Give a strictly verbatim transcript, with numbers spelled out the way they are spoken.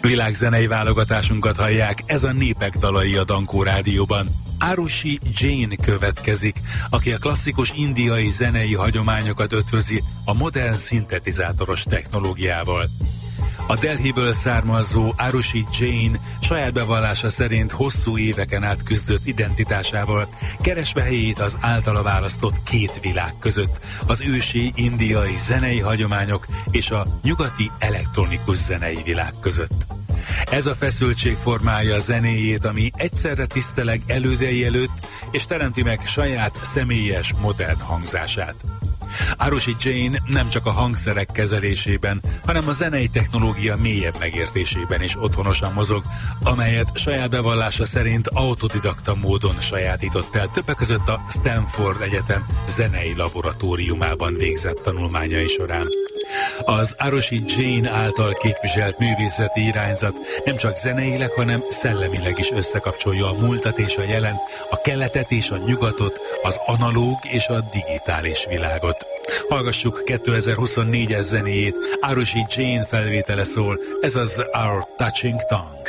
Világzenei válogatásunkat hallják, ez a Népek dalai a Dankó Rádióban. Arushi Jain következik, aki a klasszikus indiai zenei hagyományokat ötvözi a modern szintetizátoros technológiával. A Delhiből származó Arushi Jain saját bevallása szerint hosszú éveken át küzdött identitásával, keresve helyét az általa választott két világ között, az ősi indiai zenei hagyományok és a nyugati elektronikus zenei világ között. Ez a feszültség formálja a zenéjét, ami egyszerre tiszteleg elődei előtt, és teremti meg saját személyes, modern hangzását. Arushi Jain nem csak a hangszerek kezelésében, hanem a zenei technológia mélyebb megértésében is otthonosan mozog, amelyet saját bevallása szerint autodidakta módon sajátított el, többek között a Stanford Egyetem zenei laboratóriumában végzett tanulmányai során. Az Arushi Jain által képviselt művészeti irányzat nem csak zeneileg, hanem szellemileg is összekapcsolja a múltat és a jelent, a keletet és a nyugatot, az analóg és a digitális világot. Hallgassuk kétezer-huszonnégyes zenéjét, Arushi Jain felvétele szól, ez az Our Touching Tongue.